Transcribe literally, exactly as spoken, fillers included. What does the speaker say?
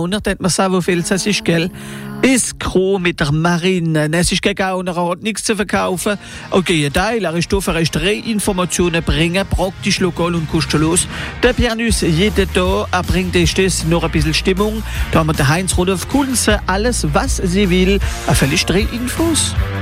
Gauner, das man sagen, wo viel es ist, gell? Iskro mit der Marine. Es ist kein Gauner, er hat nichts zu verkaufen. Okay, ein Teil, er ist da für euch drei Informationen bringen, praktisch, lokal und kostenlos. Der Pianus jeden Tag, er bringt euch das noch ein bisschen Stimmung. Da haben wir den Heinz Rudolf Kunze, alles was sie will, er völlig drei Infos.